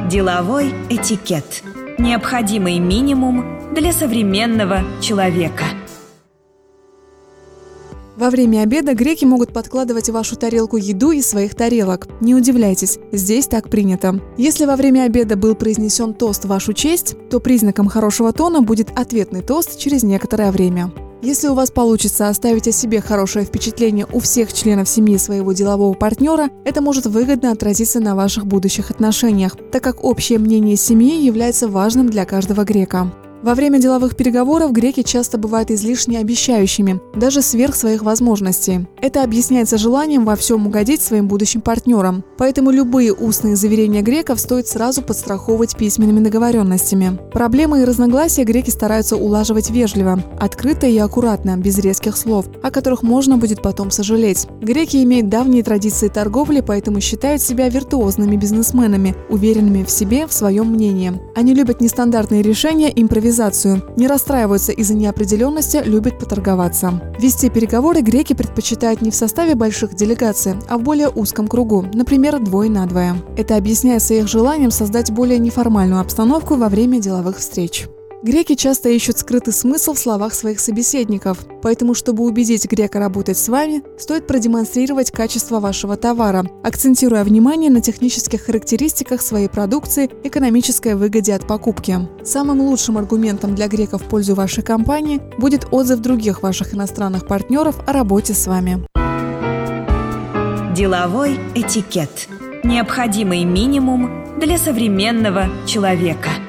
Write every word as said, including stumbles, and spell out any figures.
Деловой этикет. Необходимый минимум для современного человека. Во время обеда греки могут подкладывать в вашу тарелку еду из своих тарелок. Не удивляйтесь, здесь так принято. Если во время обеда был произнесен тост в вашу честь, то признаком хорошего тона будет ответный тост через некоторое время. Если у вас получится оставить о себе хорошее впечатление у всех членов семьи своего делового партнера, это может выгодно отразиться на ваших будущих отношениях, так как общее мнение семьи является важным для каждого грека. Во время деловых переговоров греки часто бывают излишне обещающими, даже сверх своих возможностей. Это объясняется желанием во всем угодить своим будущим партнерам. Поэтому любые устные заверения греков стоит сразу подстраховывать письменными договоренностями. Проблемы и разногласия греки стараются улаживать вежливо, открыто и аккуратно, без резких слов, о которых можно будет потом сожалеть. Греки имеют давние традиции торговли, поэтому считают себя виртуозными бизнесменами, уверенными в себе, в своем мнении. Они любят нестандартные решения, импровизацию. Не расстраиваются из-за неопределенности, любят поторговаться. Вести переговоры греки предпочитают не в составе больших делегаций, а в более узком кругу, например, двое на двое. Это объясняется их желанием создать более неформальную обстановку во время деловых встреч. Греки часто ищут скрытый смысл в словах своих собеседников, поэтому, чтобы убедить грека работать с вами, стоит продемонстрировать качество вашего товара, акцентируя внимание на технических характеристиках своей продукции, экономической выгоде от покупки. Самым лучшим аргументом для греков в пользу вашей компании будет отзыв других ваших иностранных партнеров о работе с вами. Деловой этикет. Необходимый минимум для современного человека.